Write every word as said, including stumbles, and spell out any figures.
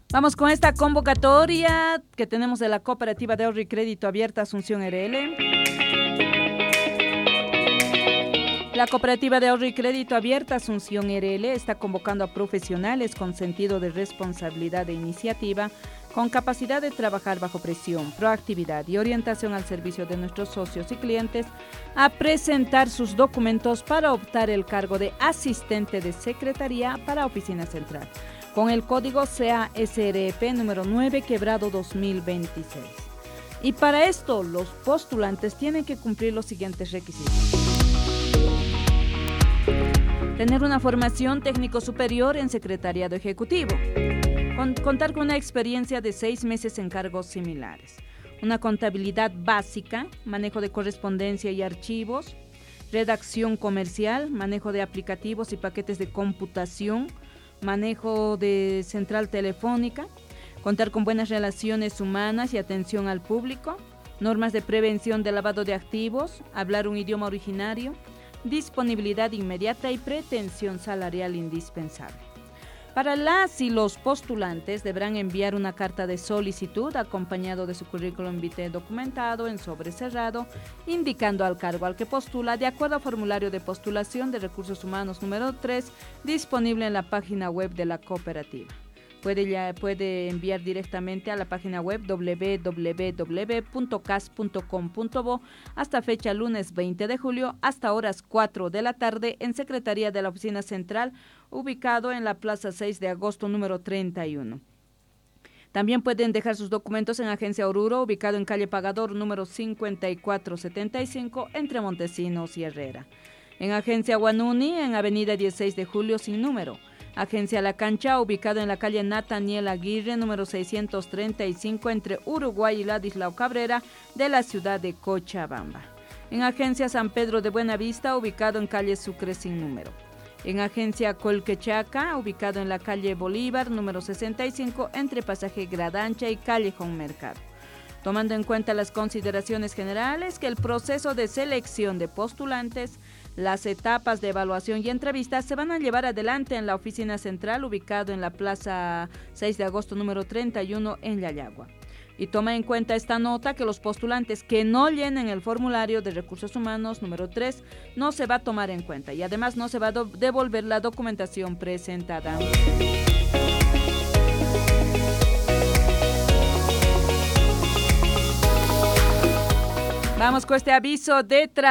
Vamos con esta convocatoria que tenemos de la Cooperativa de Ahorro y Crédito Abierta Asunción R L. La Cooperativa de Ahorro y Crédito Abierta Asunción R L está convocando a profesionales con sentido de responsabilidad e iniciativa, con capacidad de trabajar bajo presión, proactividad y orientación al servicio de nuestros socios y clientes, a presentar sus documentos para optar el cargo de asistente de secretaría para Oficina Central, con el código C A S R P número nueve quebrado dos mil veintiséis. Y para esto, los postulantes tienen que cumplir los siguientes requisitos: tener una formación técnico superior en secretariado ejecutivo, con, contar con una experiencia de seis meses en cargos similares, una contabilidad básica, manejo de correspondencia y archivos, redacción comercial, manejo de aplicativos y paquetes de computación, manejo de central telefónica, contar con buenas relaciones humanas y atención al público, normas de prevención de lavado de activos, hablar un idioma originario, disponibilidad inmediata y pretensión salarial indispensable. Para las y los postulantes deberán enviar una carta de solicitud acompañado de su currículum vitae documentado en sobre cerrado, indicando al cargo al que postula de acuerdo al formulario de postulación de Recursos Humanos número tres, disponible en la página web de la cooperativa. Puede, ya, puede enviar directamente a la página web doble u doble u doble u punto cas punto com punto bo hasta fecha lunes veinte de julio hasta horas cuatro de la tarde en Secretaría de la Oficina Central, ubicado en la Plaza seis de agosto número treinta y uno. También pueden dejar sus documentos en Agencia Oruro, ubicado en calle Pagador número cincuenta y cuatro setenta y cinco entre Montesinos y Herrera. En Agencia Guanuni, en avenida dieciséis de julio sin número. Agencia La Cancha, ubicado en la calle Nataniel Aguirre, número seiscientos treinta y cinco, entre Uruguay y Ladislao Cabrera, de la ciudad de Cochabamba. En Agencia San Pedro de Buenavista, ubicado en calle Sucre sin número. En Agencia Colquechaca, ubicado en la calle Bolívar, número sesenta y cinco, entre Pasaje Gradancha y Callejón Mercado. Tomando en cuenta las consideraciones generales, que el proceso de selección de postulantes, las etapas de evaluación y entrevistas se van a llevar adelante en la oficina central, ubicado en la Plaza seis de agosto número treinta y uno en Yayagua. Y toma en cuenta esta nota que los postulantes que no llenen el formulario de Recursos Humanos número tres no se va a tomar en cuenta y además no se va a do- devolver la documentación presentada. Vamos con este aviso de trabajo.